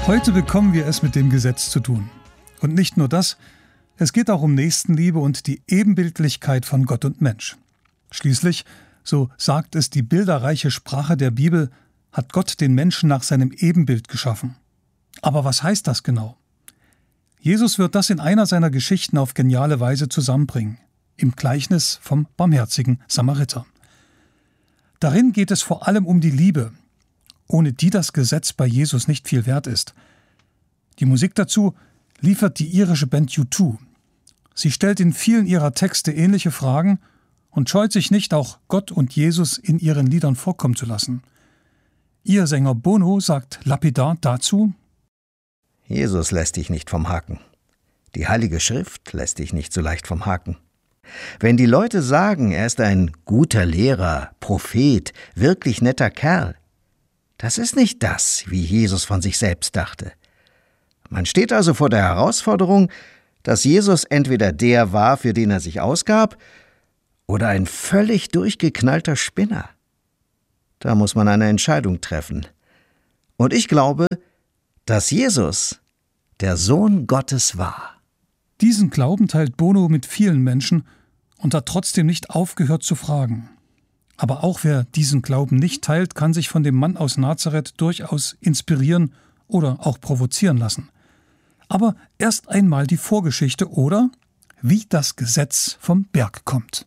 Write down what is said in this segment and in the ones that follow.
Heute bekommen wir es mit dem Gesetz zu tun. Und nicht nur das, es geht auch um Nächstenliebe und die Ebenbildlichkeit von Gott und Mensch. Schließlich, so sagt es die bilderreiche Sprache der Bibel, hat Gott den Menschen nach seinem Ebenbild geschaffen. Aber was heißt das genau? Jesus wird das in einer seiner Geschichten auf geniale Weise zusammenbringen, im Gleichnis vom barmherzigen Samariter. Darin geht es vor allem um die Liebe, ohne die das Gesetz bei Jesus nicht viel wert ist. Die Musik dazu liefert die irische Band U2. Sie stellt in vielen ihrer Texte ähnliche Fragen und scheut sich nicht, auch Gott und Jesus in ihren Liedern vorkommen zu lassen. Ihr Sänger Bono sagt lapidar dazu: Jesus lässt dich nicht vom Haken. Die Heilige Schrift lässt dich nicht so leicht vom Haken. Wenn die Leute sagen, er ist ein guter Lehrer, Prophet, wirklich netter Kerl, das ist nicht das, wie Jesus von sich selbst dachte. Man steht also vor der Herausforderung, dass Jesus entweder der war, für den er sich ausgab, oder ein völlig durchgeknallter Spinner. Da muss man eine Entscheidung treffen. Und ich glaube, dass Jesus der Sohn Gottes war. Diesen Glauben teilt Bono mit vielen Menschen und hat trotzdem nicht aufgehört zu fragen. Aber auch wer diesen Glauben nicht teilt, kann sich von dem Mann aus Nazareth durchaus inspirieren oder auch provozieren lassen. Aber erst einmal die Vorgeschichte oder wie das Gesetz vom Berg kommt.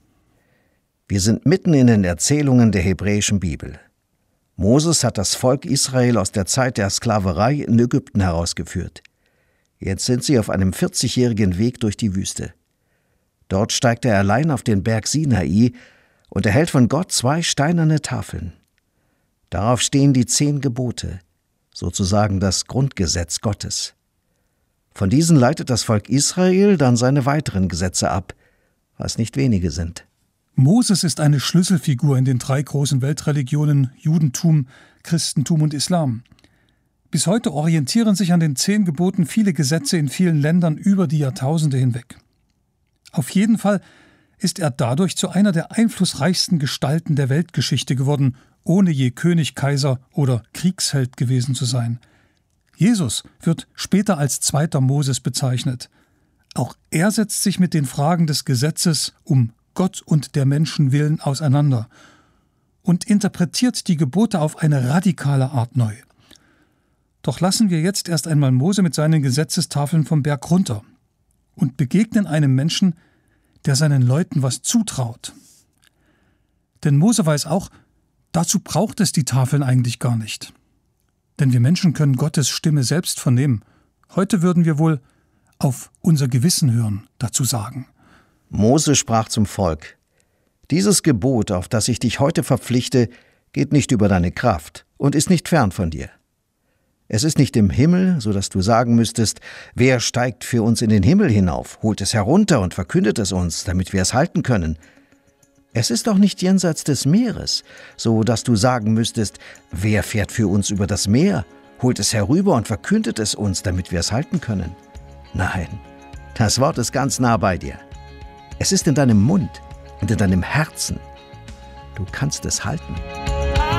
Wir sind mitten in den Erzählungen der hebräischen Bibel. Moses hat das Volk Israel aus der Zeit der Sklaverei in Ägypten herausgeführt. Jetzt sind sie auf einem 40-jährigen Weg durch die Wüste. Dort steigt er allein auf den Berg Sinai und erhält von Gott 2 steinerne Tafeln. Darauf stehen die 10 Gebote, sozusagen das Grundgesetz Gottes. Von diesen leitet das Volk Israel dann seine weiteren Gesetze ab, was nicht wenige sind. Moses ist eine Schlüsselfigur in den 3 großen Weltreligionen Judentum, Christentum und Islam. Bis heute orientieren sich an den 10 Geboten viele Gesetze in vielen Ländern über die Jahrtausende hinweg. Auf jeden Fall ist er dadurch zu einer der einflussreichsten Gestalten der Weltgeschichte geworden, ohne je König, Kaiser oder Kriegsheld gewesen zu sein. Jesus wird später als zweiter Moses bezeichnet. Auch er setzt sich mit den Fragen des Gesetzes um Gott und der Menschen willen auseinander und interpretiert die Gebote auf eine radikale Art neu. Doch lassen wir jetzt erst einmal Mose mit seinen Gesetzestafeln vom Berg runter und begegnen einem Menschen, der seinen Leuten was zutraut. Denn Mose weiß auch, dazu braucht es die Tafeln eigentlich gar nicht. Denn wir Menschen können Gottes Stimme selbst vernehmen. Heute würden wir wohl auf unser Gewissen hören, dazu sagen. Mose sprach zum Volk: Dieses Gebot, auf das ich dich heute verpflichte, geht nicht über deine Kraft und ist nicht fern von dir. Es ist nicht im Himmel, so dass du sagen müsstest, wer steigt für uns in den Himmel hinauf, holt es herunter und verkündet es uns, damit wir es halten können. Es ist auch nicht jenseits des Meeres, so dass du sagen müsstest, wer fährt für uns über das Meer, holt es herüber und verkündet es uns, damit wir es halten können. Nein, das Wort ist ganz nah bei dir. Es ist in deinem Mund und in deinem Herzen. Du kannst es halten.